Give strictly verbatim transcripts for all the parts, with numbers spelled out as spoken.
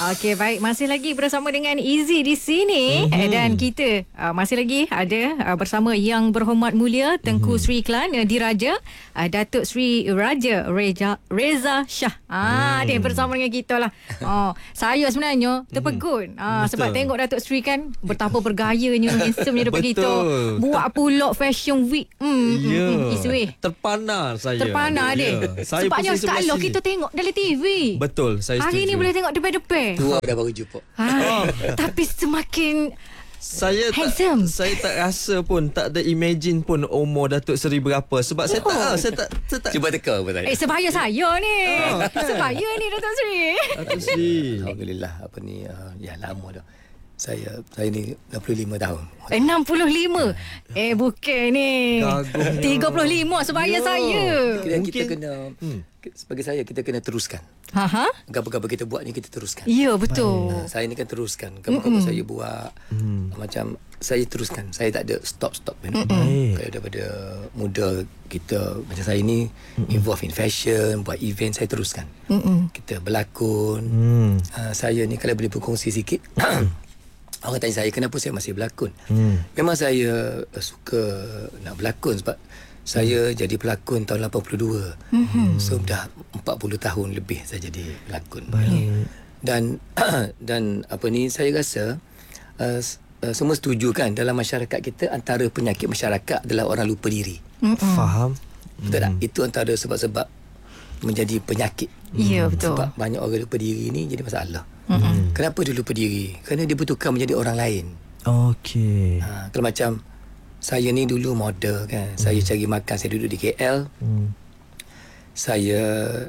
Okey, baik. Masih lagi bersama dengan Izzy di sini. Mm-hmm. Dan kita uh, masih lagi ada uh, bersama Yang Berhormat Mulia Tengku mm-hmm. Sri Klan uh, Diraja uh, Datuk Sri Raja Reza, Reza Shah. Ah, mm. Dia bersama dengan kita lah. Oh, saya sebenarnya terpegun. Ah, sebab tengok Datuk Sri kan betapa bergayanya, handsome-nya depan kita. Buat pula Fashion Week. Hmm, ya. hmm, Izzy. Terpana saya. Terpana dia. Ya. Sebabnya kalau kita tengok dalam T V. Betul, saya hari setuju. ni boleh tengok depan-depan. Tua dah baru jumpa. Ha, tapi semakin saya handsome. tak, saya tak rasa pun, tak ada imagine pun umur Datuk Seri berapa. Sebab oh. saya tak ah, saya tak, saya tak cuba teka apa tadi. Eh, sebaya saya ni. Oh, sebaya ni Datuk Seri. Datuk Seri. Alhamdulillah, apa ni uh, ya lama dah. Saya saya ni enam puluh lima tahun. enam puluh lima. Eh, bukan ni. tiga puluh lima sebaya ya. Saya. Kita, kita kena hmm. sebagai saya kita kena teruskan. Ha ha. Apa-apa kita buat ni kita teruskan. Ya, betul. Nah, saya ni kan teruskan. Apa-apa saya buat hmm. macam saya teruskan. Saya tak ada stop-stop. Kalau daripada muda kita macam saya ni Mm-mm. involve in fashion, buat event, saya teruskan. Mm-mm. Kita berlakon. Mm. Uh, saya ni kalau boleh berkongsi sikit. Orang tanya saya kenapa saya masih berlakon. Hmm. Memang saya uh, suka nak berlakon sebab saya hmm. jadi pelakon tahun lapan puluh dua. Hmm. So dah empat puluh tahun lebih saya jadi pelakon. Baik. Dan dan apa ni saya rasa uh, uh, semua setuju kan dalam masyarakat kita antara penyakit masyarakat adalah orang lupa diri. Hmm. Faham? Betul tak? Hmm. Itu antara sebab-sebab menjadi penyakit. Ya, betul. Sebab banyak orang lupa diri ni jadi masalah. Mm-hmm. Kenapa dia lupa diri? Kerana dia bertukar menjadi orang lain. Okey. Ha, kalau macam saya ni dulu model kan. Mm. Saya cari makan, saya duduk di K L. Mm. Saya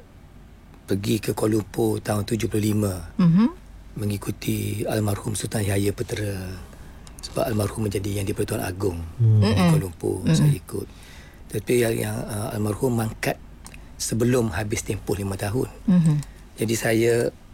pergi ke Kuala Lumpur tahun tujuh puluh lima. Mm-hmm. Mengikuti almarhum Sultan Yahya Putera. Sebab almarhum menjadi yang di-Pertuan Agong mm. di Kuala Lumpur. Mm. Saya ikut. Tapi yang, yang uh, almarhum mangkat sebelum habis tempoh lima tahun. Mm-hmm. Jadi saya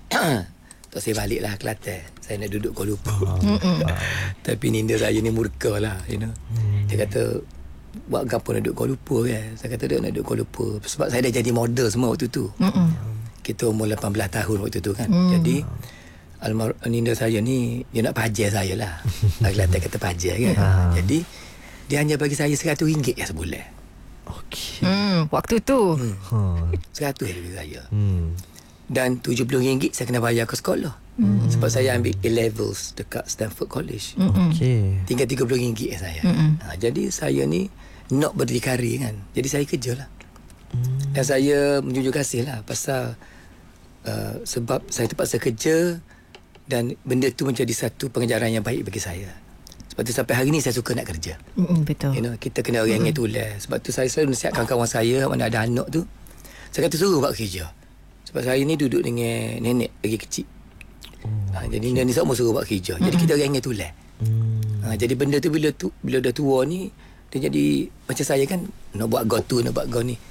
tak saya balik lah Kelantan. Saya nak duduk Kuala Lumpur. Oh, tapi ninda saya ni murka lah, you know. Hmm. Dia kata, buat apa nak duduk Kuala Lumpur kan? Saya kata, dia nak duduk Kuala Lumpur. Sebab saya dah jadi model semua waktu tu. Hmm. Kita umur lapan belas tahun waktu tu kan. Hmm. Jadi, almar ninda saya ni, dia nak pajar saya lah. Kelantan kata pajar kan. Hmm. Jadi, dia hanya bagi saya seratus ringgit ya sebulan. Okey. Hmm, waktu tu. Hmm. Hmm. Seratus ringgit bagi saya. Hmm. Dan tujuh puluh ringgit saya kena bayar ke sekolah. Mm. Sebab saya ambil A-levels dekat Stanford College. Okey. Tinggal tiga puluh ringgit saya. Ha, jadi saya ni nak berdikari kan. Jadi saya kerja lah. Mm. Dan saya menjunjung kasih lah pasal uh, sebab saya terpaksa kerja dan benda tu menjadi satu pengajaran yang baik bagi saya. Sebab tu sampai hari ni saya suka nak kerja. Mm, betul. You know, kita kena orang yang tulis. Sebab tu saya selalu nasihatkan kawan saya mana ada anak tu. Saya kata suruh buat kerja. Sebab saya ni duduk dengan nenek lagi kecil. Oh, ha, jadi okay. Dia ni semua suruh buat kerja. Mm-hmm. Jadi kita orang yang tulis. Mm. Ha, jadi benda tu bila tu bila dah tua ni dia jadi macam saya kan nak buat go tu nak buat go ni.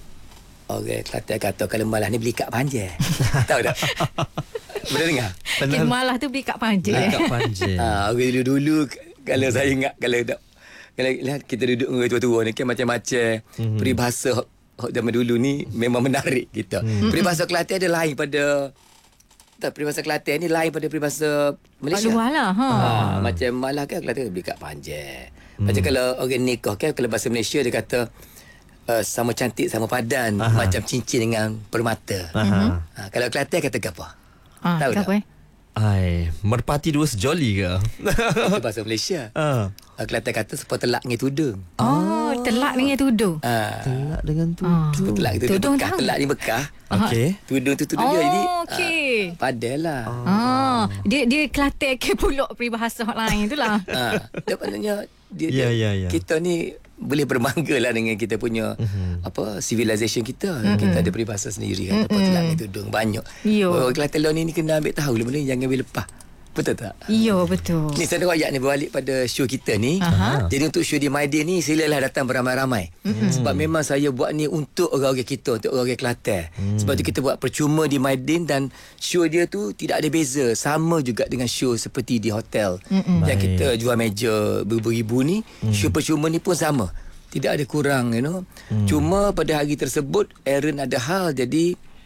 Orang Kelantan kata kalau malah ni beli kad panjang. Tahu tak? Pernah dengar? Pernah. Malah tu beli kad panjang. Kad panjang. Ha, orang dulu-dulu kalau saya ingat kalau tak kalau kita duduk dengan tua-tua ni kan macam-macam mm-hmm. peribahasa zaman dulu ni memang menarik kita. Hmm. Peribahasa Kelantan ada lain pada tak peribahasa Kelantan ni lain pada peribahasa Malaysia. Luar lah, ha. ha. Macam malah kan Kelantan beli kad panjang. Hmm. Macam kalau orang nikah kan kalau bahasa Malaysia dia kata uh, sama cantik sama padan. Aha. Macam cincin dengan permata. Ha. Kalau Kelantan kata apa? Ha, tahu tak? Apa, eh? Ai, merpati dua sejoli ke? Itu bahasa Malaysia. Ha. Uh. Kelantan kata sepuluh telak dengan tudung. Oh, telak dengan tudung. Ha. Telak dengan tudung. Telak itu tudung bekah. Telak ni bekah. Okey. Tudung tu tudung oh, dia jadi. Okey. Ha, padahal lah. Oh. Ah, dia dia Kelantan ke pulak peribahasa hot lain itulah. Ha. Dia maknanya dia, yeah, dia yeah, yeah. kita ni boleh berbangga lah dengan kita punya mm-hmm. apa civilization kita. Mm-hmm. Kita ada peribahasa sendiri kan. Mm-hmm. Apa telak ni tudung banyak. Orang Kelantan ni ni kena ambil tahu lah, jangan ambil lepas. Betul tak? Ya, betul. Ni saya nak ayat ni berbalik pada show kita ni. Aha. Jadi untuk show di Maidin ni silalah datang beramai-ramai. Mm-hmm. Sebab memang saya buat ni untuk orang-orang kita, untuk orang-orang Kelantan. Mm. Sebab tu kita buat percuma di Maidin dan show dia tu tidak ada beza. Sama juga dengan show seperti di hotel. Mm-hmm. Yang Baik. Kita jual meja beribu-ribu ni, mm. show percuma ni pun sama. Tidak ada kurang, you know. Mm. Cuma pada hari tersebut Aaron ada hal jadi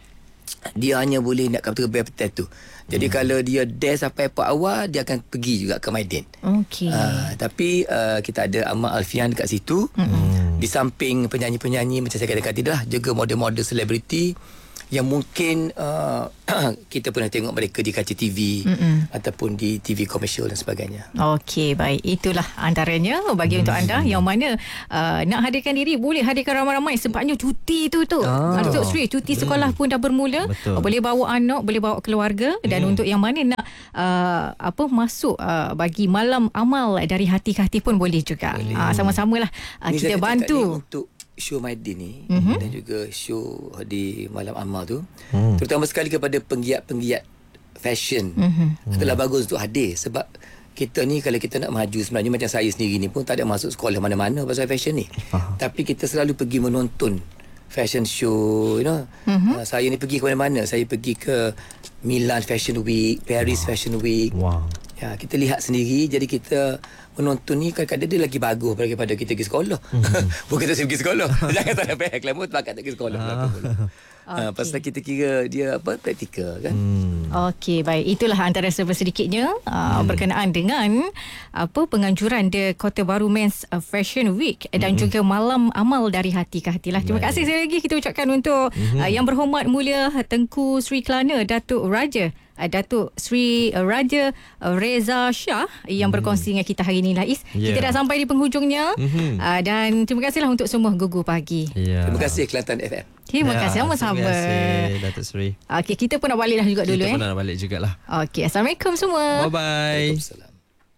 dia hanya boleh nak kata bayar petai tu. Jadi hmm. kalau dia there sampai airport awal, dia akan pergi juga ke Maidin. Okey. Uh, tapi uh, kita ada Ahmad Alfian dekat situ. Hmm. Di samping penyanyi-penyanyi macam saya katakan tadi lah, juga model-model selebriti yang mungkin uh, kita pernah tengok mereka di kaca T V Mm-mm. ataupun di T V komersial dan sebagainya. Okey, baik. Itulah antaranya bagi hmm. untuk anda yang mana uh, nak hadirkan diri, boleh hadirkan ramai-ramai sebabnya cuti tu tu. Ah. Untuk Sri, cuti sekolah hmm. pun dah bermula. Betul. Boleh bawa anak, boleh bawa keluarga dan hmm. untuk yang mana nak uh, apa masuk uh, bagi malam amal dari hati ke hati pun boleh juga. Boleh. Uh, sama-samalah uh, kita bantu untuk show Maidin ni mm-hmm. dan juga show di Malam Amal tu mm. terutama sekali kepada penggiat-penggiat fashion mm-hmm. adalah bagus untuk hadir sebab kita ni kalau kita nak maju sebenarnya macam saya sendiri ni pun tak ada masuk sekolah mana-mana pasal fashion ni uh-huh. tapi kita selalu pergi menonton fashion show, you know. Mm-hmm. Uh, saya ni pergi ke mana-mana. Saya pergi ke Milan Fashion Week, Paris wow. Fashion Week. Wow. Ya, kita lihat sendiri. Jadi kita menonton ni kadang-kadang dia lagi bagus daripada kita pergi sekolah. Mm-hmm. Bukan kita pergi sekolah. Jangan tak ada payah glamour, tak tak pergi sekolah. Okay. Ha, pasal kita kira dia apa praktikal kan. Hmm. Okey, baik. Itulah antara sedikitnya uh, hmm. berkenaan dengan apa penganjuran The Kota Baru Men's Fashion Week hmm. dan juga Malam Amal dari Hati ke Hati lah. Terima baik. kasih sekali lagi kita ucapkan untuk hmm. uh, Yang Berhormat Mulia Tengku Sri Kelana Datuk Raja Uh, Datuk Sri uh, Raja uh, Reza Shah yang mm. berkongsi dengan kita hari ini lah Is. Yeah. Kita dah sampai di penghujungnya mm-hmm. uh, dan terima kasihlah untuk semua Gugu Pagi. Yeah. Terima kasih Kelantan F M. Terima yeah, kasih sama-sama. Terima kasih Datuk Sri. Okey, kita pun nak balik dah juga kita dulu eh. Kita pun nak balik jugalah. Okey, Assalamualaikum semua. Bye bye. Waalaikumsalam.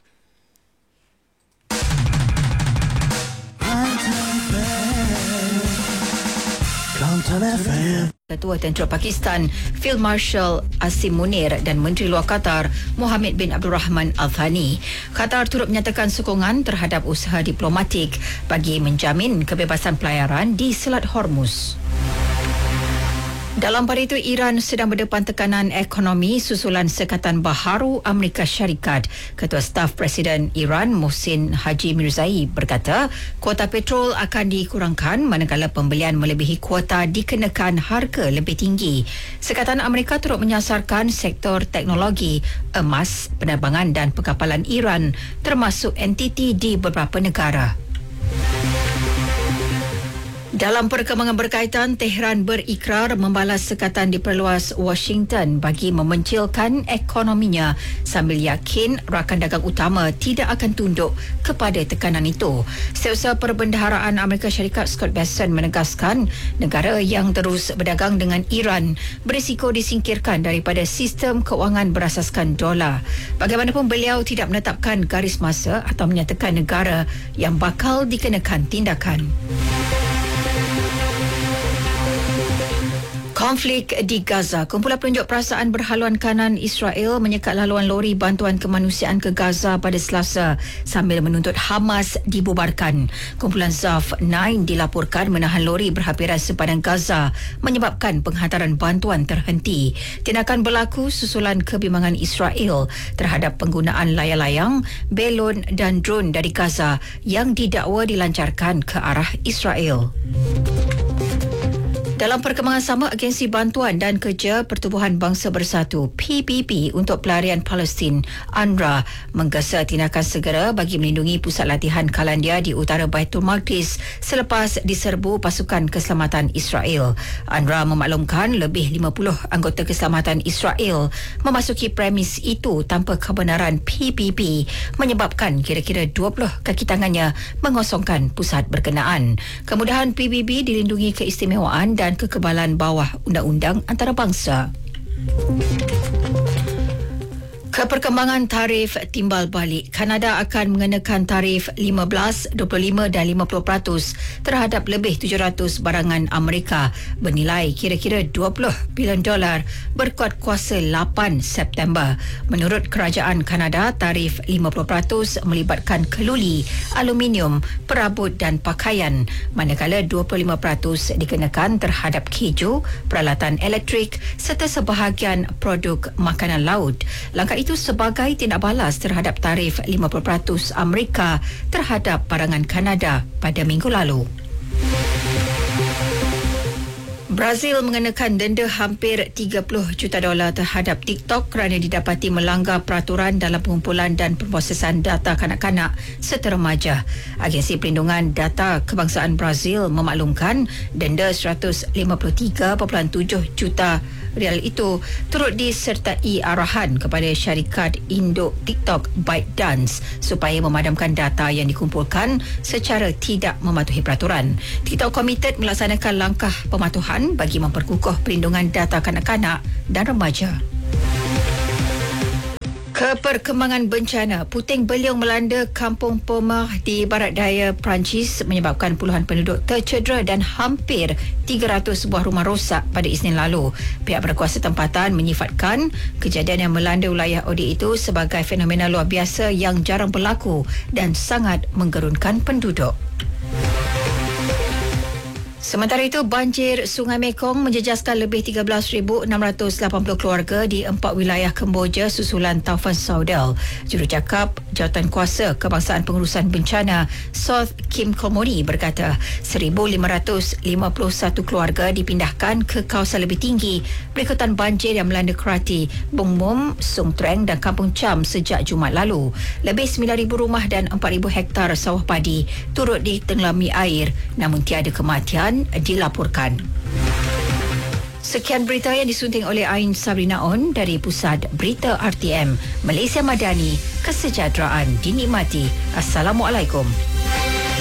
Ketua Tentera Pakistan Field Marshal Asim Munir dan Menteri Luar Qatar Mohammed bin Abdul Rahman Al Thani. Qatar turut menyatakan sokongan terhadap usaha diplomatik bagi menjamin kebebasan pelayaran di Selat Hormuz. Dalam pada itu, Iran sedang berdepan tekanan ekonomi susulan Sekatan Baharu Amerika Syarikat. Ketua Staf Presiden Iran Mohsin Haji Mirzai berkata, kuota petrol akan dikurangkan manakala pembelian melebihi kuota dikenakan harga lebih tinggi. Sekatan Amerika turut menyasarkan sektor teknologi, emas, penerbangan dan pengkapalan Iran termasuk entiti di beberapa negara. Dalam perkembangan berkaitan, Tehran berikrar membalas sekatan diperluas Washington bagi memencilkan ekonominya sambil yakin rakan dagang utama tidak akan tunduk kepada tekanan itu. Setiausaha Perbendaharaan Amerika Syarikat Scott Bessent menegaskan negara yang terus berdagang dengan Iran berisiko disingkirkan daripada sistem kewangan berasaskan dolar. Bagaimanapun beliau tidak menetapkan garis masa atau menyatakan negara yang bakal dikenakan tindakan. Konflik di Gaza. Kumpulan penunjuk perasaan berhaluan kanan Israel menyekat laluan lori bantuan kemanusiaan ke Gaza pada Selasa sambil menuntut Hamas dibubarkan. Kumpulan Zaf sembilan dilaporkan menahan lori berhampiran sepadan Gaza menyebabkan penghantaran bantuan terhenti. Tindakan berlaku susulan kebimbangan Israel terhadap penggunaan layar-layang, belon dan drone dari Gaza yang didakwa dilancarkan ke arah Israel. Dalam perkembangan sama, Agensi Bantuan dan Kerja Pertubuhan Bangsa Bersatu P B B untuk Pelarian Palestin UNRWA menggesa tindakan segera bagi melindungi pusat latihan Kalandia di utara Baitul Maqdis selepas diserbu pasukan keselamatan Israel. UNRWA memaklumkan lebih lima puluh anggota keselamatan Israel memasuki premis itu tanpa kebenaran P B B menyebabkan kira-kira dua puluh kaki tangannya mengosongkan pusat berkenaan. Kemudahan P B B dilindungi keistimewaan dan dan kekebalan bawah undang-undang antarabangsa. Keperkembangan tarif timbal balik. Kanada akan mengenakan tarif lima belas, dua puluh lima dan lima puluh peratus terhadap lebih tujuh ratus barangan Amerika bernilai kira-kira dua puluh bilion dolar berkuat kuasa lapan September. Menurut Kerajaan Kanada, tarif lima puluh peratus melibatkan keluli, aluminium, perabot dan pakaian, manakala dua puluh lima peratus dikenakan terhadap keju, peralatan elektrik serta sebahagian produk makanan laut. Langkah itu sebagai tindak balas terhadap tarif lima puluh peratus Amerika terhadap barangan Kanada pada minggu lalu. Brazil mengenakan denda hampir tiga puluh juta dolar terhadap TikTok kerana didapati melanggar peraturan dalam pengumpulan dan pemprosesan data kanak-kanak serta remaja. Agensi Perlindungan Data Kebangsaan Brazil memaklumkan denda seratus lima puluh tiga perpuluhan tujuh juta rial itu turut disertai arahan kepada syarikat induk TikTok ByteDance supaya memadamkan data yang dikumpulkan secara tidak mematuhi peraturan. TikTok komited melaksanakan langkah pematuhan bagi memperkukuh perlindungan data kanak-kanak dan remaja. Keperkembangan bencana, puting beliung melanda kampung Pomar di barat daya Perancis menyebabkan puluhan penduduk tercedera dan hampir tiga ratus buah rumah rosak pada Isnin lalu. Pihak berkuasa tempatan menyifatkan kejadian yang melanda wilayah Audi itu sebagai fenomena luar biasa yang jarang berlaku dan sangat menggerunkan penduduk. Sementara itu, banjir Sungai Mekong menjejaskan lebih tiga belas ribu enam ratus lapan puluh keluarga di empat wilayah Kemboja susulan taufan Saudel. Jurucakap Jawatan Kuasa Kebangsaan Pengurusan Bencana South Kim Komori berkata seribu lima ratus lima puluh satu keluarga dipindahkan ke kawasan lebih tinggi berikutan banjir yang melanda Kerati, Bung Mom, Sung Treng dan Kampung Cham sejak Jumaat lalu. Lebih sembilan ribu rumah dan empat ribu hektar sawah padi turut ditenggelami air, namun tiada kematian dilaporkan. Sekian berita yang disunting oleh Ain Sabrina On dari Pusat Berita R T M. Malaysia Madani, kesejahteraan dinikmati. Assalamualaikum.